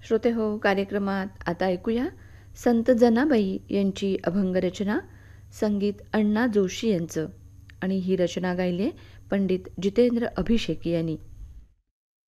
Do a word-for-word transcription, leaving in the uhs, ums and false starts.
श्रोते हो, कार्यक्रमात आता ऐकूया संत जनाबाई यांची अभंग रचना, संगीत अण्णा जोशी यांचं आणि ही रचना गायली पंडित जितेंद्र अभिषेकी यांनी.